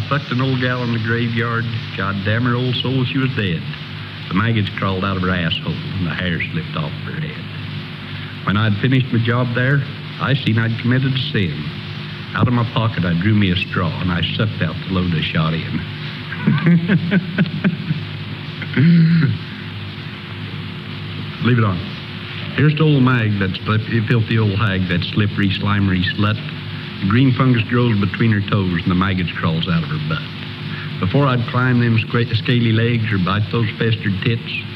fucked an old gal in the graveyard. God damn her old soul, she was dead. The maggots crawled out of her asshole, and the hair slipped off her head. When I'd finished my job there, I seen I'd committed a sin. Out of my pocket, I drew me a straw, and I sucked out the load I shot in. Leave it on. Here's the old mag, that filthy old hag, that slippery, slimery slut. The green fungus grows between her toes, and the maggots crawls out of her butt. Before I'd climb them scaly legs or bite those festered tits,